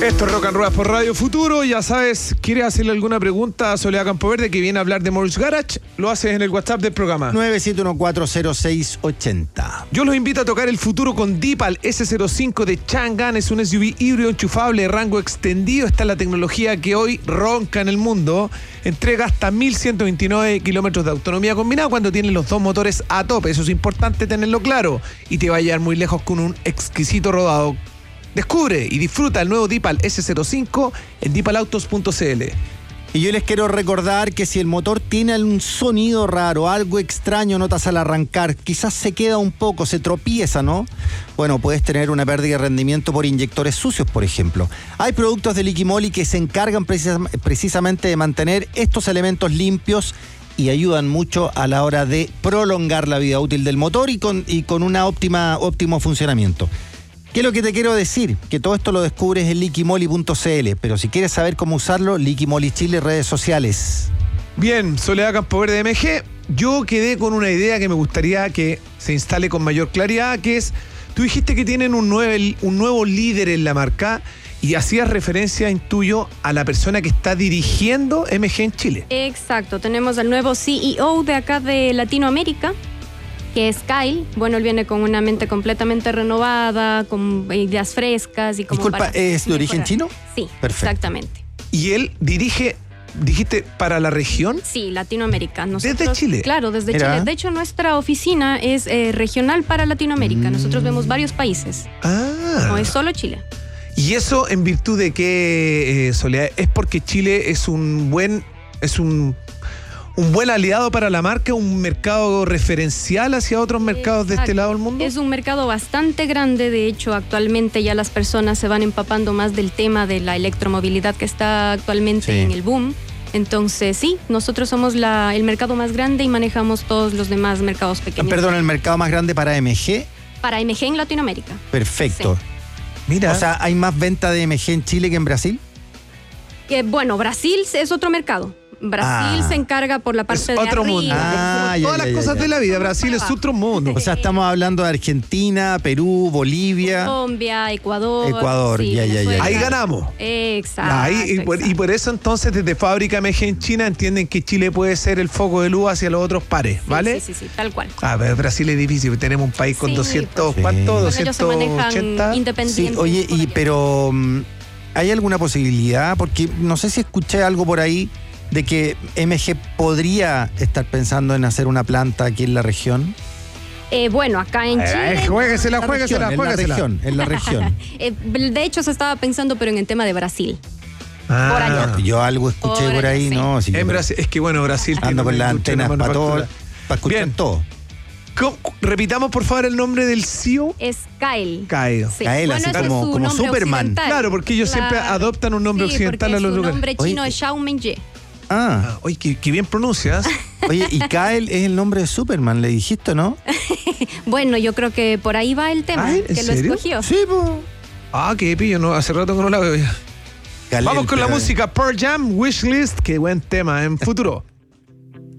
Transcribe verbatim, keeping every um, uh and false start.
Esto es Rock and Roll por Radio Futuro. Ya sabes, ¿quieres hacerle alguna pregunta a Soledad Campoverde que viene a hablar de Morris Garage? Lo haces en el WhatsApp del programa nueve siete uno cuatro cero seis ocho cero. Yo los invito a tocar el futuro con Deepal ese cero cinco de Chang'an. Es un S U V híbrido enchufable de rango extendido. Esta es la tecnología que hoy ronca en el mundo. Entrega hasta mil ciento veintinueve kilómetros de autonomía combinada cuando tiene los dos motores a tope. Eso es importante tenerlo claro. Y te va a llevar muy lejos con un exquisito rodado. Descubre y disfruta el nuevo Deepal ese cero cinco en deepal autos punto c l. Y yo les quiero recordar que si el motor tiene un sonido raro, algo extraño notas al arrancar, quizás se queda un poco, se tropieza, ¿no? Bueno, puedes tener una pérdida de rendimiento por inyectores sucios, por ejemplo. Hay productos de Liqui Moly que se encargan precis- precisamente de mantener estos elementos limpios y ayudan mucho a la hora de prolongar la vida útil del motor y con, y con un óptimo funcionamiento. ¿Qué es lo que te quiero decir? Que todo esto lo descubres en liqui moly punto c l, pero si quieres saber cómo usarlo, Liqui Moly Chile, redes sociales. Bien, Soledad Campoverde M G, yo quedé con una idea que me gustaría que se instale con mayor claridad, que es, tú dijiste que tienen un nuevo, un nuevo líder en la marca y hacías referencia, intuyo, a la persona que está dirigiendo M G en Chile. Exacto, tenemos al nuevo C E O de acá de Latinoamérica, que es Kyle. Bueno, él viene con una mente completamente renovada, con ideas frescas y como Disculpa, para ¿es de origen mejorar. chino? Sí, perfecto. Exactamente. Y él dirige, dijiste, para la región. Sí, Latinoamérica. Nosotros, ¿Desde Chile? Claro, desde Mira. Chile. De hecho, nuestra oficina es eh, regional para Latinoamérica. Mm. Nosotros vemos varios países. Ah. No es solo Chile. ¿Y eso en virtud de qué, eh, Soledad? ¿Es porque Chile es un buen, es un, un buen aliado para la marca, un mercado referencial hacia otros mercados de este lado del mundo? Es un mercado bastante grande. De hecho, actualmente ya las personas se van empapando más del tema de la electromovilidad que está actualmente Sí. en el boom. Entonces, sí, nosotros somos la, el mercado más grande y manejamos todos los demás mercados pequeños. Perdón, el mercado más grande para M G. Para M G en Latinoamérica. Perfecto. Mira. O sea, ¿hay más venta de M G en Chile que en Brasil? Que, bueno, Brasil es otro mercado. Brasil Ah. se encarga por la parte Es de otro arriba. mundo. Ah, ya, Todas ya, las ya, cosas ya. de la vida. Brasil es otro mundo. O sea, estamos hablando de Argentina, Perú, Bolivia. Colombia, Ecuador. Ecuador, ya, ya, ya. Venezuela. Ahí ganamos. Exacto. Ahí, y, por, y exacto. por eso entonces desde Fábrica M G en China entienden que Chile puede ser el foco de luz hacia los otros pares, ¿vale? Sí, sí, sí, tal cual. A ver, Brasil es difícil, tenemos un país con Sí, doscientos, pues. ¿cuánto? Sí. Ellos se doscientos manejan ochenta. Sí, independientes. oye, por y allá. pero mm, ¿hay alguna posibilidad? Porque no sé si escuché algo por ahí de que M G podría estar pensando en hacer una planta aquí en la región. Eh, bueno, acá en Eh, Chile. juéguesela, En la juéguesela, región, en la juéguesela. región, en la región. eh, de hecho, se estaba pensando, pero en el tema de Brasil. Ah, Por allá. Yo algo escuché Por por ahí, allá, sí. ¿no? Si yo En Brasil, es que bueno, Brasil tiene ando con una las industria de antenas para todo, manufactura. para escuchar Bien. todo. ¿Cómo? Repitamos por favor el nombre del C E O. Es Kyle. Kyle. Sí. Kyle, Bueno, así ese es como- su como nombre Superman. occidental. Claro, porque ellos siempre adoptan un nombre Sí, occidental porque a los su lugares. nombre chino Oye, es Xiao Mengye. Ah, Ah, oye, qué, qué bien pronuncias. oye, y Kyle es el nombre de Superman, le dijiste, ¿no? Bueno, yo creo que por ahí va el tema, Ay, ¿en que serio? lo escogió. Sí, pues. Ah, qué pillo, no, hace rato que no la veo ya. Vamos con la música Pearl Jam, Wishlist, qué buen tema en futuro.